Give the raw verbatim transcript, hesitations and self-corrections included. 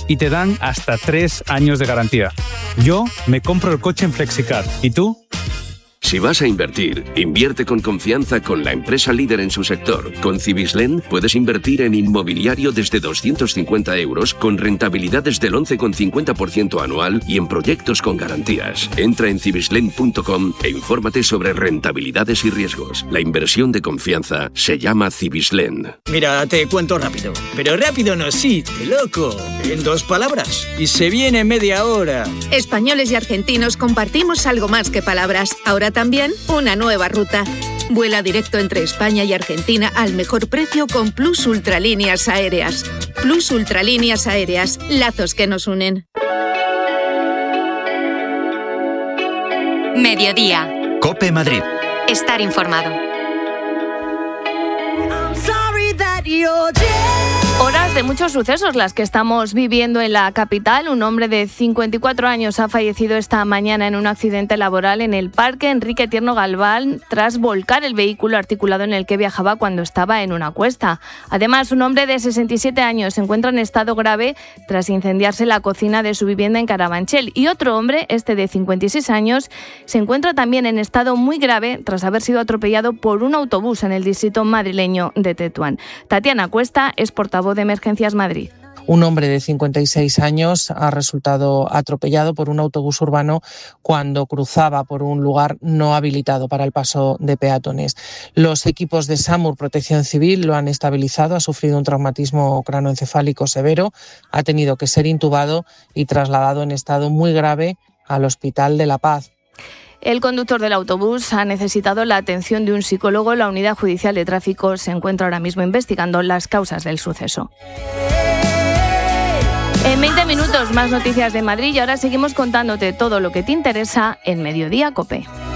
y te dan hasta tres años de garantía. Yo me compro el coche en Flexicar. ¿Y tú? Si vas a invertir, invierte con confianza con la empresa líder en su sector. Con Cibislen puedes invertir en inmobiliario desde doscientos cincuenta euros con rentabilidades del once coma cincuenta por ciento anual y en proyectos con garantías. Entra en cibislen punto com e infórmate sobre rentabilidades y riesgos. La inversión de confianza se llama Cibislen. Mira, te cuento rápido. Pero rápido no existe, loco. En dos palabras. Y se viene media hora. Españoles y argentinos compartimos algo más que palabras. Ahora también una nueva ruta. Vuela directo entre España y Argentina al mejor precio con Plus Ultralíneas Aéreas. Plus Ultralíneas Aéreas, lazos que nos unen. Mediodía. COPE Madrid. Estar informado. Horas de muchos sucesos las que estamos viviendo en la capital. Un hombre de cincuenta y cuatro años ha fallecido esta mañana en un accidente laboral en el Parque Enrique Tierno Galván tras volcar el vehículo articulado en el que viajaba cuando estaba en una cuesta. Además, un hombre de sesenta y siete años se encuentra en estado grave tras incendiarse la cocina de su vivienda en Carabanchel. Y otro hombre, este de cincuenta y seis años, se encuentra también en estado muy grave tras haber sido atropellado por un autobús en el distrito madrileño de Tetuán. Tatiana Cuesta es portavoz de Emergencias Madrid. Un hombre de cincuenta y seis años ha resultado atropellado por un autobús urbano cuando cruzaba por un lugar no habilitado para el paso de peatones. Los equipos de SAMUR Protección Civil lo han estabilizado, ha sufrido un traumatismo cráneoencefálico severo, ha tenido que ser intubado y trasladado en estado muy grave al Hospital de La Paz. El conductor del autobús ha necesitado la atención de un psicólogo. La Unidad Judicial de Tráfico se encuentra ahora mismo investigando las causas del suceso. En veinte minutos más noticias de Madrid y ahora seguimos contándote todo lo que te interesa en Mediodía COPE.